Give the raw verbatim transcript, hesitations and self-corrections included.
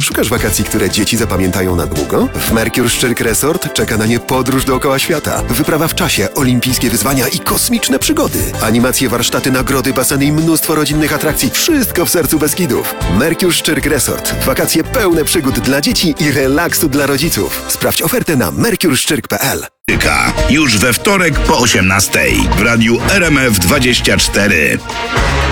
Szukasz wakacji, które dzieci zapamiętają na długo? W Mercure Szczyrk Resort czeka na nie podróż dookoła świata. Wyprawa w czasie, olimpijskie wyzwania i kosmiczne przygody. Animacje, warsztaty, nagrody, baseny i mnóstwo rodzinnych atrakcji. Wszystko w sercu Beskidów. Mercure Szczyrk Resort. Wakacje pełne przygód dla dzieci i relaksu dla rodziców. Sprawdź ofertę na mercure szczyrk kropka p l. Już we wtorek po osiemnastej w radiu R M F dwadzieścia cztery.